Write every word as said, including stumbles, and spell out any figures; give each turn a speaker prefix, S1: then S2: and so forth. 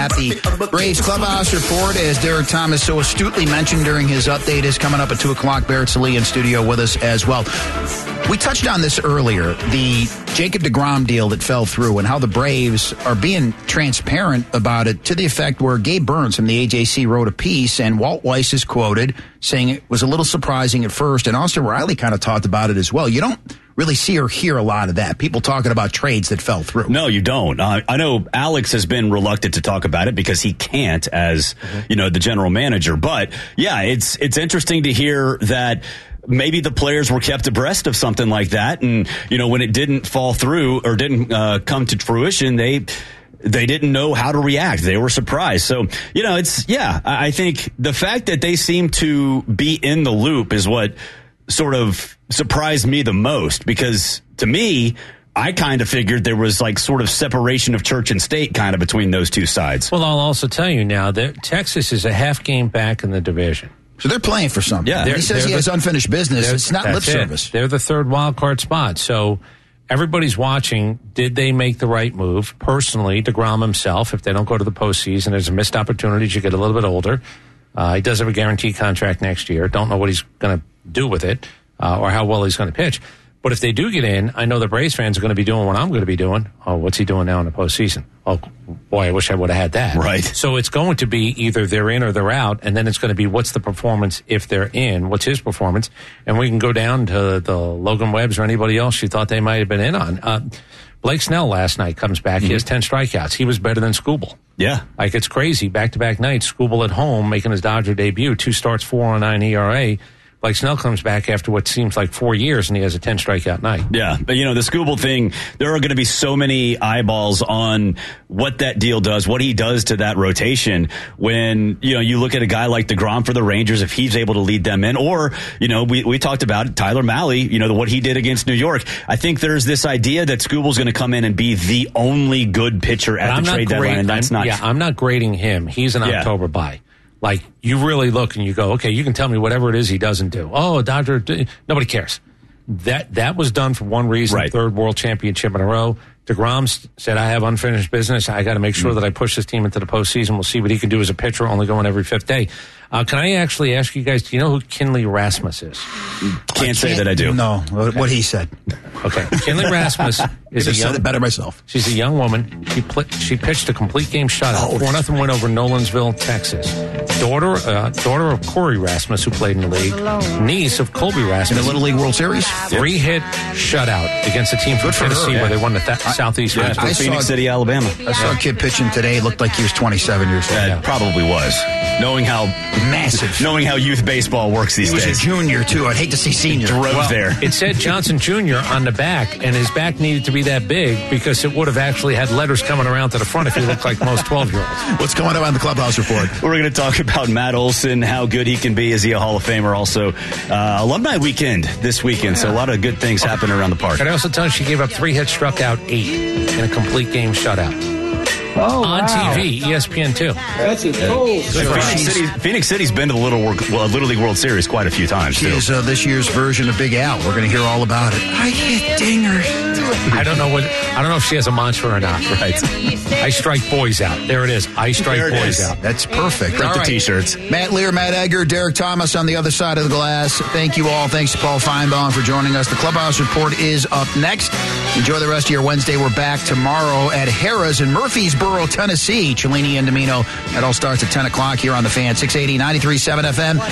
S1: that. The Braves Clubhouse Report, as Derek Thomas so astutely mentioned during his update, is coming up at two o'clock. Barrett Sallee in studio with us as well. We touched on this earlier, the Jacob deGrom deal that fell through and how the Braves are being transparent about it, to the effect where Gabe Burns from the A J C wrote a piece and Walt Weiss is quoted saying it was a little surprising at first, and Austin Riley kind of talked about it as well. You don't really see or hear a lot of that. People talking about trades that fell through.
S2: No, you don't. Uh, I know Alex has been reluctant to talk about it because he can't as, mm-hmm. you know, the general manager. But, yeah, it's it's interesting to hear that maybe the players were kept abreast of something like that. And, you know, when it didn't fall through or didn't uh, come to fruition, they they didn't know how to react. They were surprised. So, you know, it's, yeah, I think the fact that they seem to be in the loop is what sort of surprised me the most, because to me, I kind of figured there was like sort of separation of church and state kind of between those two sides.
S3: Well, I'll also tell you now that Texas is a half game back in the division.
S1: So they're playing for something.
S3: Yeah,
S1: he says he has
S3: the,
S1: unfinished business. It's not lip service.
S3: It. They're the third wild card spot. So everybody's watching. Did they make the right move? Personally, DeGrom himself, if they don't go to the postseason, there's a missed opportunity to get a little bit older. Uh, he does have a guaranteed contract next year. Don't know what he's going to do with it uh, or how well he's going to pitch. But if they do get in, I know the Braves fans are going to be doing what I'm going to be doing. Oh, what's he doing now in the postseason? Oh, boy, I wish I would have had that.
S2: Right.
S3: So it's going to be either they're in or they're out, and then it's going to be what's the performance if they're in, what's his performance, and we can go down to the Logan Webbs or anybody else you thought they might have been in on. Uh, Blake Snell last night comes back. Mm-hmm. He has ten strikeouts. He was better than Skubal.
S2: Yeah.
S3: Like, it's crazy. Back-to-back nights, Skubal at home making his Dodger debut, two starts, four oh nine E R A. Like, Snell comes back after what seems like four years, and he has a ten strikeout night.
S2: Yeah, but, you know, the Skubal thing, there are going to be so many eyeballs on what that deal does, what he does to that rotation when, you know, you look at a guy like DeGrom for the Rangers, if he's able to lead them in. Or, you know, we, we talked about it, Tyler Mahle, you know, what he did against New York. I think there's this idea that Skubal's going to come in and be the only good pitcher at
S3: but
S2: the
S3: I'm
S2: trade deadline, and that's
S3: I'm,
S2: not
S3: Yeah, I'm not grading him. He's an
S2: yeah.
S3: October buy. Like, you really look and you go, okay, you can tell me whatever it is he doesn't do. Oh, Dodger, nobody cares. That that was done for one reason,
S2: right.
S3: Third world championship in a row. DeGrom said, I have unfinished business. I got to make sure mm-hmm. that I push this team into the postseason. We'll see what he can do as a pitcher, only going every fifth day. Uh, can I actually ask you guys, do you know who Kinley Rasmus is?
S2: Can't, can't say that I do.
S1: No, okay. What he said.
S3: Okay. Kinley Rasmus is a young,
S1: said it better myself.
S3: She's a young woman. She pl- she pitched a complete game shutout.
S1: Oh,
S3: four nothing win over Nolensville, Texas. Daughter uh, daughter of Corey Rasmus, who played in the league. Niece of Colby Rasmus.
S1: In the Little League World Series?
S3: Three hit shutout against a team from Tennessee
S1: her, yeah.
S3: where they won the th-
S1: I,
S3: Southeast
S2: yeah,
S3: Region.
S2: Phoenix
S1: saw,
S2: City, Alabama.
S1: I saw a kid pitching today. It looked like he was twenty-seven years old.
S2: That
S1: Yeah.
S2: probably was. Knowing how
S1: massive.
S2: Knowing how youth baseball works these
S1: he
S2: days.
S1: He was a junior, too. I'd hate to see senior.
S2: Drove
S3: well,
S2: there.
S3: It said Johnson Junior on the back, and his back needed to be that big because it would have actually had letters coming around to the front if he looked like most twelve-year-olds.
S1: What's going on in the Clubhouse Report?
S2: We're going to talk about Matt Olson, how good he can be. Is he a Hall of Famer? Also, uh, Alumni Weekend this weekend, yeah. so a lot of good things happening around the park.
S3: Can I also tell you she gave up three hits, struck out eight in a complete game shutout.
S4: Oh,
S3: on
S4: wow.
S3: T V, E S P N two.
S4: That's a cool.
S2: So Phoenix, City, Phoenix City's been to the Little, well, Little League World Series quite a few times,
S1: She
S2: too.
S1: is uh, this year's version of Big Al. We're going to hear all about it. I hit dingers.
S3: I don't know what. I don't know if she has a mantra or not.
S2: Right.
S3: I strike boys out. There it is. I strike
S2: There it
S3: boys
S2: is.
S3: out.
S1: That's perfect.
S2: Print
S1: All
S2: the
S1: right.
S2: T-shirts.
S1: Matt Lear, Matt Egger, Derek Thomas on the other side of the glass. Thank you all. Thanks to Paul Feinbaum for joining us. The Clubhouse Report is up next. Enjoy the rest of your Wednesday. We're back tomorrow at Harrah's in Murfreesboro, Tennessee. Cellini and Domino. That all starts at ten o'clock here on The Fan. six eighty, ninety-three point seven F M.